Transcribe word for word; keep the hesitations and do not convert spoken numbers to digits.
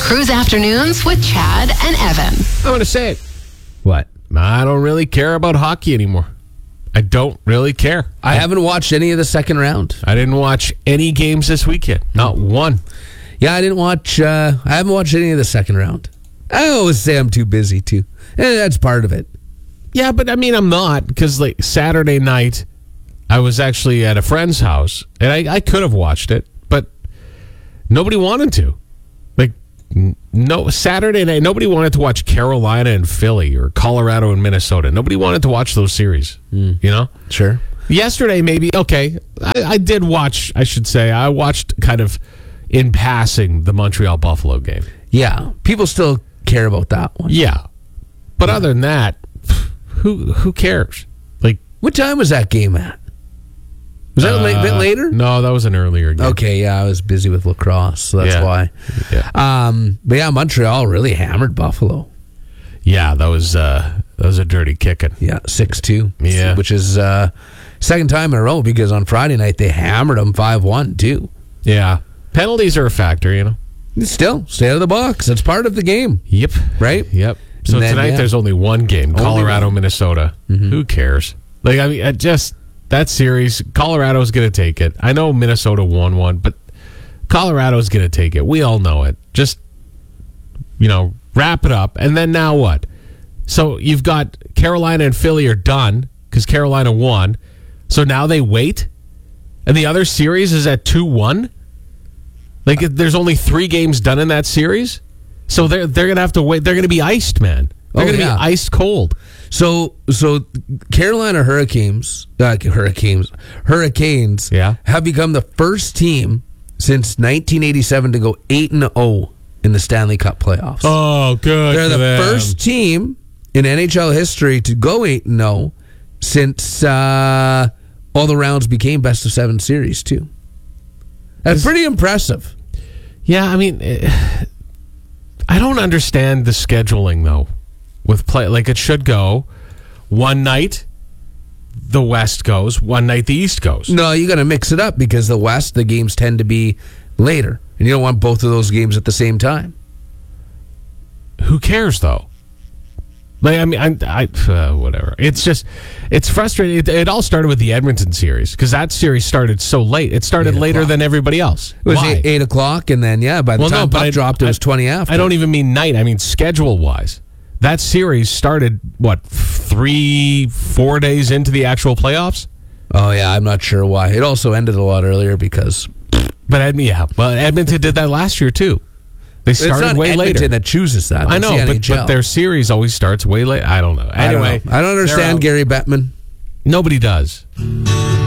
Cruise Afternoons with Chad and Evan. I'm going to say it. What? I don't really care about hockey anymore. I don't really care. I, I haven't watched any of the second round. I didn't watch any games this weekend. Not one. Yeah, I didn't watch, uh, I haven't watched any of the second round. I always say I'm too busy, too. And that's part of it. Yeah, but I mean, I'm not, because like Saturday night, I was actually at a friend's house, and I, I could have watched it, but nobody wanted to. Like, n- no Saturday night, nobody wanted to watch Carolina and Philly or Colorado and Minnesota. Nobody wanted to watch those series, mm. you know? Sure. Yesterday, maybe, okay, I, I did watch, I should say, I watched kind of in passing the Montreal-Buffalo game. Yeah, people still care about that one. Yeah. But yeah. Other than that, who who cares? Like, what time was that game at? Was that uh, a bit later? No, that was an earlier game. Okay, yeah, I was busy with lacrosse, so that's yeah. why. Yeah. Um, but yeah, Montreal really hammered Buffalo. Yeah, that was uh, that was a dirty kicking. Yeah, six two. Yeah. Which is uh, second time in a row, because on Friday night they hammered them five one too. Yeah. Penalties are a factor, you know. Still, stay out of the box. That's part of the game. Yep. Right? Yep. So then, tonight yeah. there's only one game, only Colorado, one. Minnesota. Mm-hmm. Who cares? Like, I mean, I just that series, Colorado's going to take it. I know Minnesota won one, but Colorado's going to take it. We all know it. Just, you know, wrap it up. And then now what? So you've got Carolina and Philly are done because Carolina won. So now they wait? And the other series is at two one? Like, there's only three games done in that series? So they're they're gonna have to wait. They're gonna be iced, man. They're oh, gonna yeah. be iced cold. So so Carolina Hurricanes, uh, Hurricanes, Hurricanes, yeah. have become the first team since nineteen eighty-seven to go eight and zero in the Stanley Cup playoffs. Oh, good. They're the them. first team in N H L history to go eight and zero since uh, all the rounds became best of seven series too. That's pretty impressive. Yeah, I mean. It, I don't understand the scheduling, though, with play. Like, it should go one night, the West goes, one night, the East goes. No, you got to mix it up because the West, the games tend to be later, and you don't want both of those games at the same time. Who cares, though? Like, I mean, I, I uh, whatever. It's just, it's frustrating. It, it all started with the Edmonton series because that series started so late. It started later than everybody else. It was eight, eight o'clock, and then yeah, by the well, time no, puck I, dropped, it was I, twenty after. I don't even mean night. I mean schedule wise. That series started what three, four days into the actual playoffs. Oh yeah, I'm not sure why. It also ended a lot earlier because. But Ed, yeah, well, Edmonton did that last year too. They started it's not way Edmonton later. That chooses that. That's I know, but, but their series always starts way late. I don't know. Anyway, I don't, know. I don't understand Gary Bettman. Nobody does.